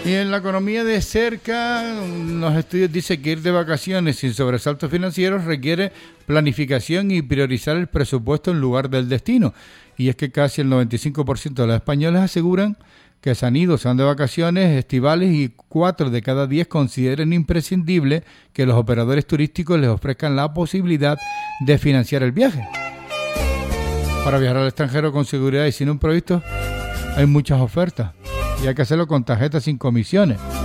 Y en la economía de cerca, los estudios dicen que ir de vacaciones sin sobresaltos financieros requiere planificación y priorizar el presupuesto en lugar del destino. Y es que casi el 95% de los españoles aseguran que se han de vacaciones estivales y 4 de cada 10 consideran imprescindible que los operadores turísticos les ofrezcan la posibilidad de financiar el viaje. Para viajar al extranjero con seguridad y sin un imprevisto hay muchas ofertas y hay que hacerlo con tarjetas sin comisiones.